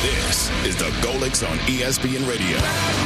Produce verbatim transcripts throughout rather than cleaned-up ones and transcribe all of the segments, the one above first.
This is the Golics on E S P N Radio.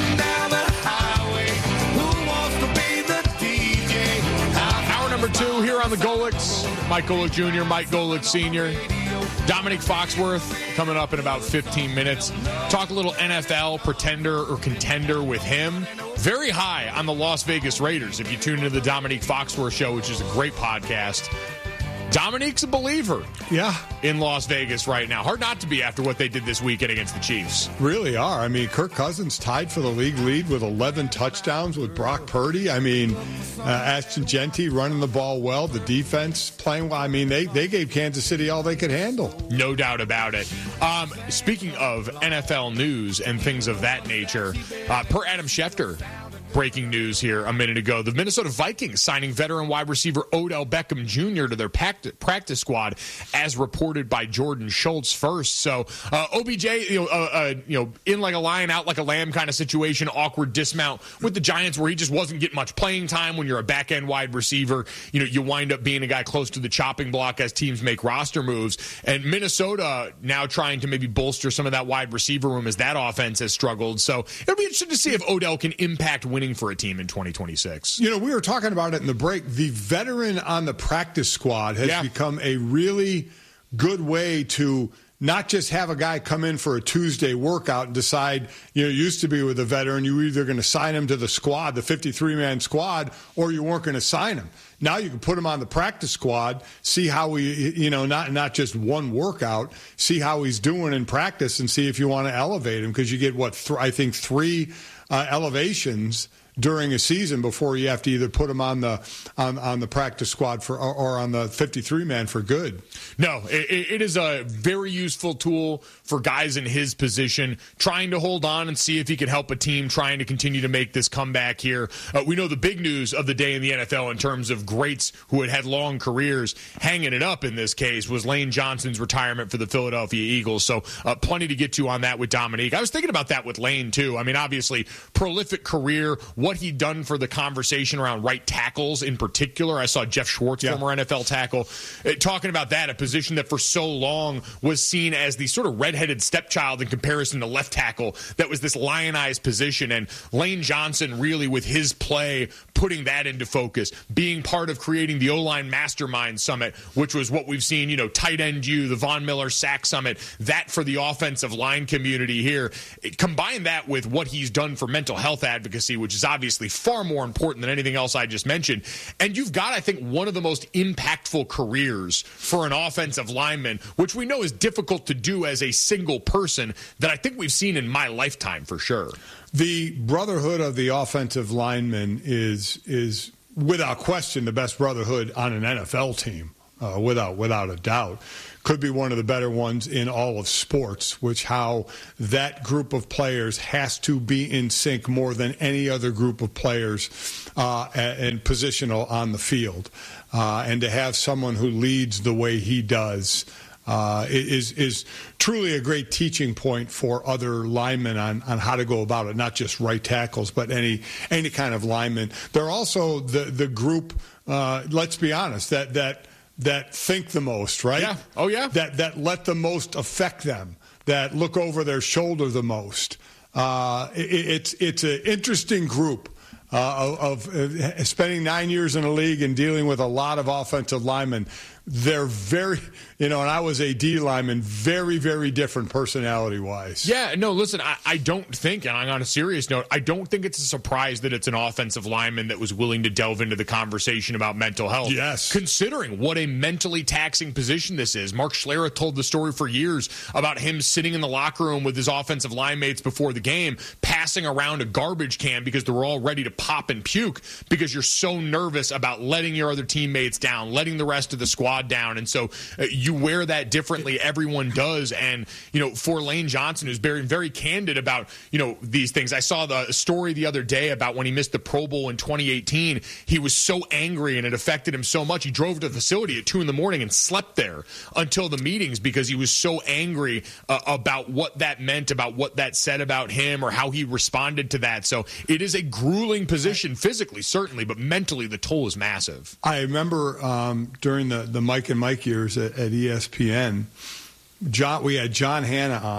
Hour number two here on the Golics. Mike Golick Junior, Mike Golick Senior Dominique Foxworth coming up in about fifteen minutes. Talk a little N F L pretender or contender with him. Very high on the Las Vegas Raiders if you tune into the Dominique Foxworth Show, which is a great podcast. Dominique's a believer. Yeah. In Las Vegas right now. Hard not to be after what they did this weekend against the Chiefs. Really are. I mean, Kirk Cousins tied for the league lead with eleven touchdowns with Brock Purdy. I mean, uh, Ashton Genty running the ball well. The defense playing well. I mean, they, they gave Kansas City all they could handle. No doubt about it. Um, speaking of N F L news and things of that nature, uh, per Adam Schefter, breaking news here a minute ago. The Minnesota Vikings signing veteran wide receiver Odell Beckham Junior to their practice squad, as reported by Jordan Schultz first. So uh, O B J, you know, uh, uh, you know, in like a lion, out like a lamb kind of situation, awkward dismount with the Giants where he just wasn't getting much playing time. When you're a back end wide receiver, you know, you wind up being a guy close to the chopping block as teams make roster moves. And Minnesota now trying to maybe bolster some of that wide receiver room as that offense has struggled. So it'll be interesting to see if Odell can impact winning for a team in twenty twenty-six. You know, we were talking about it in the break. The veteran on the practice squad has yeah. become a really good way to not just have a guy come in for a Tuesday workout and decide, you know, it used to be with a veteran, you were either going to sign him to the squad, the fifty-three man squad, or you weren't going to sign him. Now you can put him on the practice squad, see how he, you know, not not just one workout, see how he's doing in practice and see if you want to elevate him, because you get, what, th- I think three uh, elevations during a season before you have to either put him on the on, on the practice squad for or, or on the fifty-three man for good. No, it, it is a very useful tool for guys in his position trying to hold on and see if he can help a team trying to continue to make this comeback here. Uh, we know the big news of the day in the N F L in terms of greats who had had long careers hanging it up in this case was Lane Johnson's retirement for the Philadelphia Eagles. So uh, plenty to get to on that with Dominique. I was thinking about that with Lane too. I mean, obviously prolific career, what he'd done for the conversation around right tackles in particular. I saw Jeff Schwartz, yeah. former N F L tackle, uh, talking about that, a position that for so long was seen as the sort of redheaded stepchild in comparison to left tackle, that was this lionized position. And Lane Johnson really, with his play, putting that into focus, being part of creating the O-line Mastermind Summit, which was what we've seen, you know, Tight End U, the Von Miller Sack Summit, that for the offensive line community here. Combine that with what he's done for mental health advocacy, which is obviously far more important than anything else I just mentioned. And you've got, I think, one of the most impactful careers for an offensive lineman, which we know is difficult to do as a single person, that I think we've seen in my lifetime for sure. The brotherhood of the offensive lineman is is without question the best brotherhood on an N F L team, uh, without without a doubt. Could be one of the better ones in all of sports, which how that group of players has to be in sync more than any other group of players uh, and positional on the field. Uh, and to have someone who leads the way he does uh, is is truly a great teaching point for other linemen on, on how to go about it, not just right tackles, but any any kind of lineman. They're also the, the group, uh, let's be honest, that that – that think the most, right? Yeah. Oh, yeah. That that let the most affect them, that look over their shoulder the most. Uh, it, it's it's an interesting group uh, of, of uh, spending nine years in the league and dealing with a lot of offensive linemen. They're very, you know, and I was a D lineman, very, very different personality-wise. Yeah, no, listen, I, I don't think, and on a serious note, I don't think it's a surprise that it's an offensive lineman that was willing to delve into the conversation about mental health. Yes. Considering what a mentally taxing position this is. Mark Schlereth told the story for years about him sitting in the locker room with his offensive line mates before the game, passing around a garbage can because they were all ready to pop and puke because you're so nervous about letting your other teammates down, letting the rest of the squad down. And so uh, you wear that differently. Everyone does. And, you know, for Lane Johnson, who's very, very candid about, you know, these things. I saw the story the other day about when he missed the Pro Bowl in twenty eighteen. He was so angry and it affected him so much. He drove to the facility at two in the morning and slept there until the meetings because he was so angry uh, about what that meant, about what that said about him or how he responded to that. So it is a grueling position physically, certainly, but mentally the toll is massive. I remember um, during the, the Mike and Mike years at, at E S P N, John, we had John Hanna on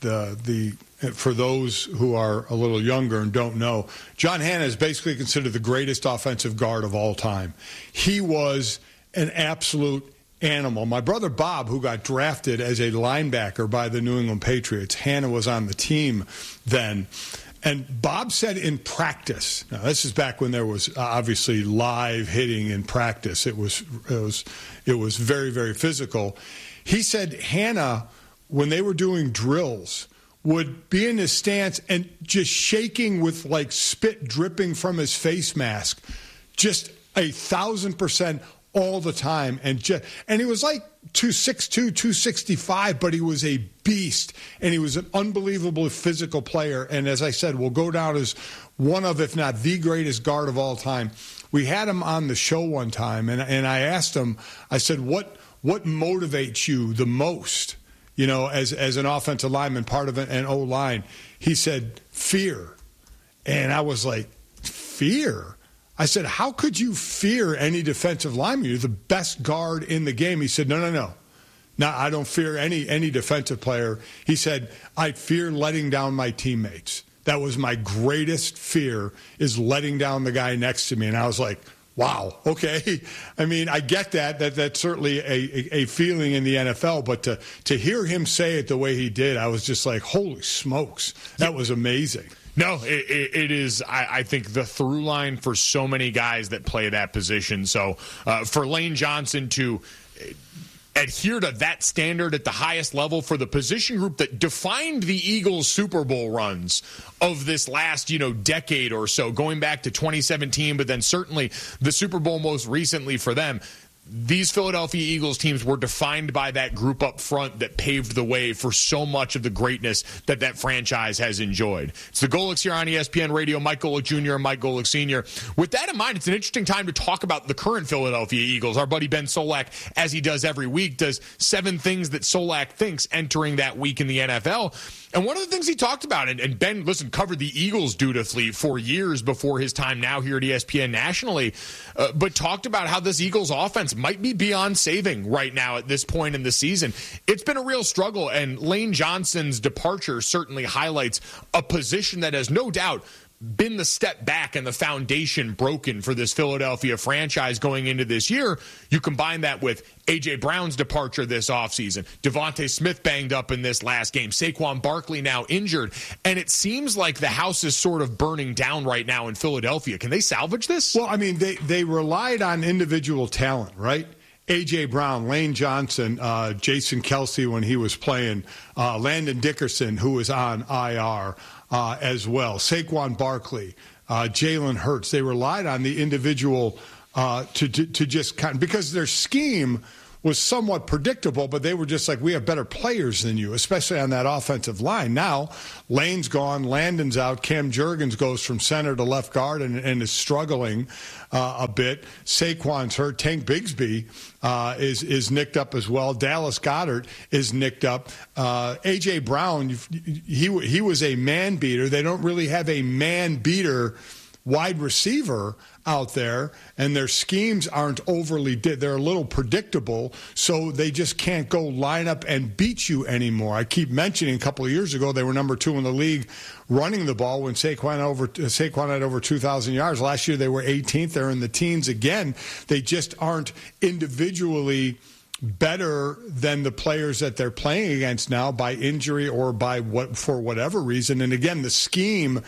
the the for those who are a little younger and don't know, John Hannah is basically considered the greatest offensive guard of all time. He was an absolute animal. My brother Bob, who got drafted as a linebacker by the New England Patriots, Hannah was on the team then. And Bob said in practice, now this is back when there was obviously live hitting in practice. It was it was it was very, very physical. He said Hannah, when they were doing drills, would be in his stance and just shaking with like spit dripping from his face mask, just a thousand percent all the time. And just, and he was like two sixty-two, two sixty-five, but he was a beast, and he was an unbelievably physical player. And as I said, will go down as one of, if not the greatest guard of all time. We had him on the show one time, and, and I asked him, I said, what what motivates you the most? You know, as as an offensive lineman, part of an O-line. He said, fear. And I was like, fear? I said, how could you fear any defensive lineman? You're the best guard in the game. He said, no, no, no. No, I don't fear any any defensive player. He said, I fear letting down my teammates. That was my greatest fear, is letting down the guy next to me. And I was like, wow, okay. I mean, I get that. That that's certainly a, a, a feeling in the N F L, but to, to hear him say it the way he did, I was just like, holy smokes, that was amazing. No, it, it, it is, I, I think, the through line for so many guys that play that position. So uh, for Lane Johnson to adhere to that standard at the highest level for the position group that defined the Eagles' Super Bowl runs of this last, you know, decade or so, going back to twenty seventeen, but then certainly the Super Bowl most recently for them. These Philadelphia Eagles teams were defined by that group up front that paved the way for so much of the greatness that that franchise has enjoyed. It's the Golics here on E S P N Radio. Mike Golic Junior and Mike Golic Senior With that in mind, it's an interesting time to talk about the current Philadelphia Eagles. Our buddy Ben Solak, as he does every week, does seven things that Solak thinks entering that week in the N F L. And one of the things he talked about, and, and Ben, listen, covered the Eagles dutifully for years before his time now here at E S P N nationally, uh, but talked about how this Eagles offense might be beyond saving right now at this point in the season. It's been a real struggle, and Lane Johnson's departure certainly highlights a position that has no doubt been the step back and the foundation broken for this Philadelphia franchise going into this year. You combine that with A J. Brown's departure this offseason, Devontae Smith banged up in this last game, Saquon Barkley now injured, and it seems like the house is sort of burning down right now in Philadelphia. Can they salvage this? Well, I mean, they, they relied on individual talent, right? A J. Brown, Lane Johnson, uh, Jason Kelce when he was playing, uh, Landon Dickerson, who was on I R, Uh, as well, Saquon Barkley, uh, Jalen Hurts. They relied on the individual uh, to, to to just kind of, because their scheme was somewhat predictable, but they were just like, we have better players than you, especially on that offensive line. Now, Lane's gone, Landon's out, Cam Jurgens goes from center to left guard and, and is struggling uh, a bit. Saquon's hurt. Tank Bigsby uh, is is nicked up as well. Dallas Goedert is nicked up. Uh, A J. Brown, he he was a man beater. They don't really have a man beater wide receiver out there, and their schemes aren't overly di- they're a little predictable, so they just can't go line up and beat you anymore. I keep mentioning a couple of years ago they were number two in the league running the ball when Saquon over Saquon had over two thousand yards. Last year they were eighteenth. They're in the teens again. They just aren't individually better than the players that they're playing against now by injury or by what for whatever reason. And again, the scheme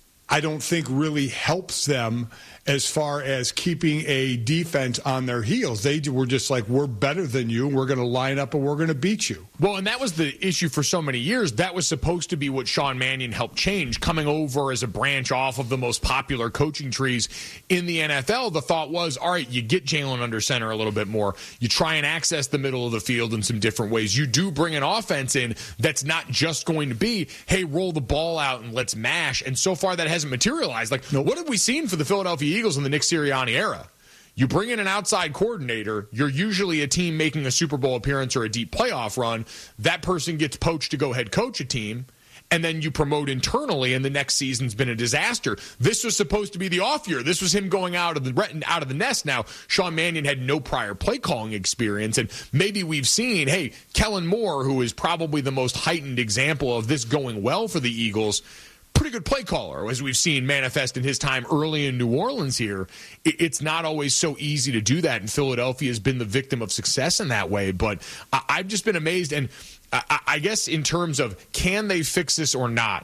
I don't think really helps them as far as keeping a defense on their heels. They were just like, we're better than you, and we're going to line up and we're going to beat you. Well, and that was the issue for so many years. That was supposed to be what Sean Mannion helped change, coming over as a branch off of the most popular coaching trees in the N F L. The thought was, all right, you get Jalen under center a little bit more. You try and access the middle of the field in some different ways. You do bring an offense in that's not just going to be, hey, roll the ball out and let's mash. And so far that hasn't materialized. Like, nope. What have we seen for the Philadelphia Eagles in the Nick Sirianni era? You bring in an outside coordinator, you're usually a team making a Super Bowl appearance or a deep playoff run. That person gets poached to go head coach a team, and then you promote internally, and the next season's been a disaster. This was supposed to be the off year. This was him going out of the out of the nest. Now, Sean Mannion had no prior play calling experience, and maybe we've seen, hey, Kellen Moore, who is probably the most heightened example of this going well for the Eagles, pretty good play caller, as we've seen manifest in his time early in New Orleans here. It's not always so easy to do that, and Philadelphia has been the victim of success in that way. But I've just been amazed, and I guess in terms of can they fix this or not,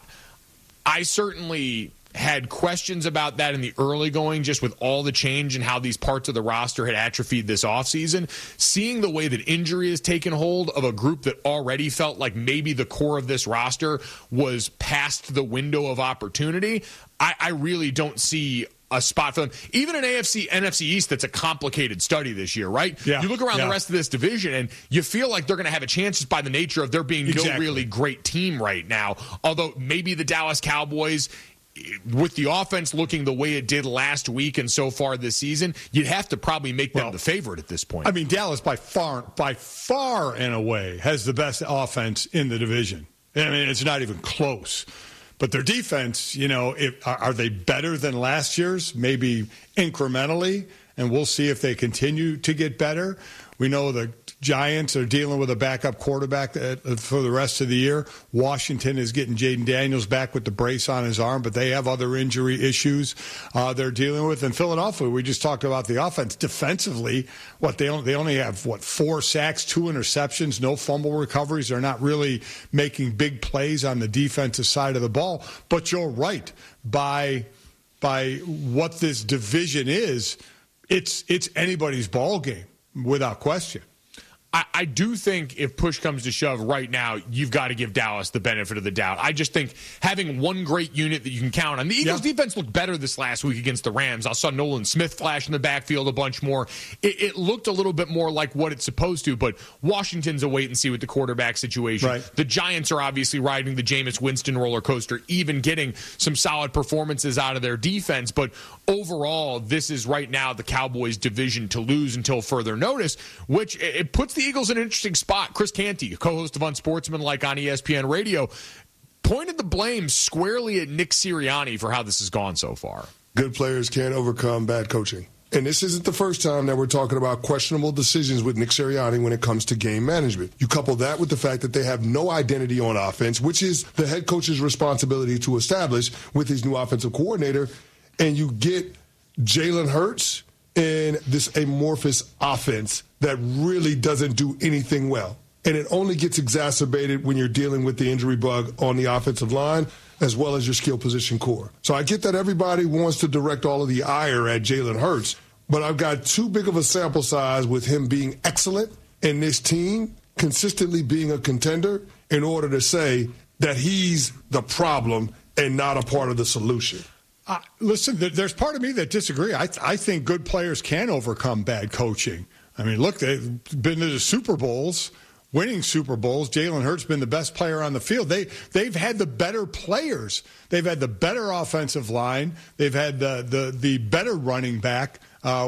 I certainly had questions about that in the early going, just with all the change and how these parts of the roster had atrophied this offseason. Seeing the way that injury has taken hold of a group that already felt like maybe the core of this roster was past the window of opportunity, I, I really don't see a spot for them. Even an A F C, N F C East that's a complicated study this year, right? Yeah, you look around yeah. the rest of this division, and you feel like they're going to have a chance just by the nature of there being exactly. no really great team right now. Although maybe the Dallas Cowboys, with the offense looking the way it did last week and so far this season, you'd have to probably make them well, the favorite at this point. I mean, Dallas by far, by far and away has the best offense in the division. I mean, it's not even close. But their defense, you know, if, are they better than last year's? Maybe incrementally, and we'll see if they continue to get better. We know the Giants are dealing with a backup quarterback for the rest of the year. Washington is getting Jaden Daniels back with the brace on his arm, but they have other injury issues uh, they're dealing with. In Philadelphia, we just talked about the offense. Defensively, what they only, they only have, what, four sacks, two interceptions, no fumble recoveries. They're not really making big plays on the defensive side of the ball. But you're right. By, by what this division is, it's it's anybody's ball game, without question. I, I do think if push comes to shove right now, you've got to give Dallas the benefit of the doubt. I just think having one great unit that you can count on. The Eagles' yeah. defense looked better this last week against the Rams. I saw Nolan Smith flash in the backfield a bunch more. It, it looked a little bit more like what it's supposed to, but Washington's a wait and see with the quarterback situation. Right. The Giants are obviously riding the Jameis Winston roller coaster, even getting some solid performances out of their defense. But overall, this is right now the Cowboys' division to lose until further notice, which it puts the Eagles in an interesting spot. Chris Canty, co-host of Unsportsmanlike on E S P N Radio, pointed the blame squarely at Nick Sirianni for how this has gone so far. Good players can't overcome bad coaching. And this isn't the first time that we're talking about questionable decisions with Nick Sirianni when it comes to game management. You couple that with the fact that they have no identity on offense, which is the head coach's responsibility to establish with his new offensive coordinator, and you get Jalen Hurts in this amorphous offense that really doesn't do anything well. And it only gets exacerbated when you're dealing with the injury bug on the offensive line as well as your skill position core. So I get that everybody wants to direct all of the ire at Jalen Hurts, but I've got too big of a sample size with him being excellent and this team consistently being a contender in order to say that he's the problem and not a part of the solution. Uh, listen, there's part of me that disagree. I, th- I think good players can overcome bad coaching. I mean, look, they've been to the Super Bowls, winning Super Bowls. Jalen Hurts been the best player on the field. They, they've had the better players. They've had the better offensive line. They've had the, the, the better running back. Uh,